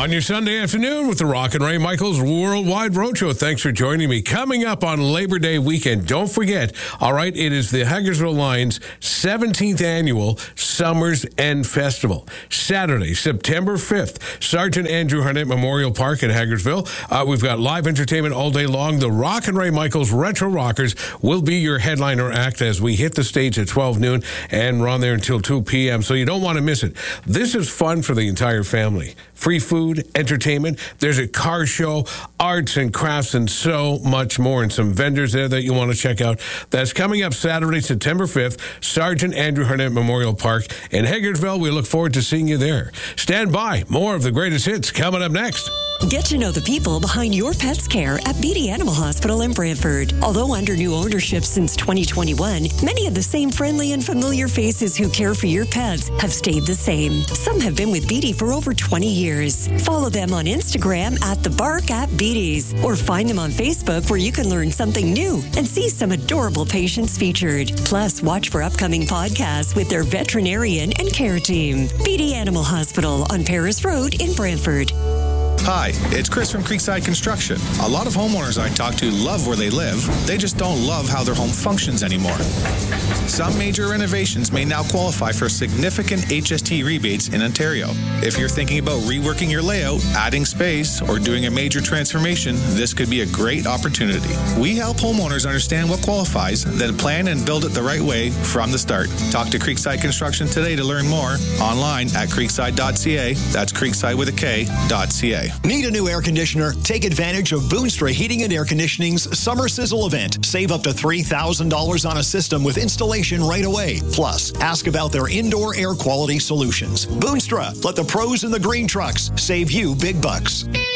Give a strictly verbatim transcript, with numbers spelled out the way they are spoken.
On your Sunday afternoon with the Rock and Ray Michaels Worldwide Roadshow. Thanks for joining me. Coming up on Labor Day weekend, don't forget, all right, it is the Hagersville Lions' seventeenth annual Summer's End Festival. Saturday, September fifth, Sergeant Andrew Harnett Memorial Park in Hagersville. Uh, we've got live entertainment all day long. The Rock and Ray Michaels Retro Rockers will be your headliner act as we hit the stage at twelve noon and run there until two p.m., so you don't want to miss it. This is fun for the entire family. Free food, entertainment, there's a car show, arts and crafts, and so much more, and some vendors there that you want to check out. That's coming up Saturday, September fifth, Sergeant Andrew Harnett Memorial Park in Hagersville. We look forward to seeing you there. Stand by. More of the greatest hits coming up next. Get to know the people behind your pet's care at Beatty Animal Hospital in Brantford. Although under new ownership since twenty twenty-one, many of the same friendly and familiar faces who care for your pets have stayed the same. Some have been with Beatty for over twenty years. Follow them on Instagram at The Bark at Beatty's, or find them on Facebook where you can learn something new and see some adorable patients featured. Plus, watch for upcoming podcasts with their veterinarian and care team. Beatty Animal Hospital on Paris Road in Brantford. Hi, it's Chris from Creekside Construction. A lot of homeowners I talk to love where they live. They just don't love how their home functions anymore. Some major renovations may now qualify for significant H S T rebates in Ontario. If you're thinking about reworking your layout, adding space, or doing a major transformation, this could be a great opportunity. We help homeowners understand what qualifies, then plan and build it the right way from the start. Talk to Creekside Construction today to learn more. Online at creekside dot c a. That's creekside with a K, dot C A. Need a new air conditioner? Take advantage of Boonstra Heating and Air Conditioning's Summer Sizzle event. Save up to three thousand dollars on a system with installation right away. Plus, ask about their indoor air quality solutions. Boonstra, let the pros in the green trucks save you big bucks.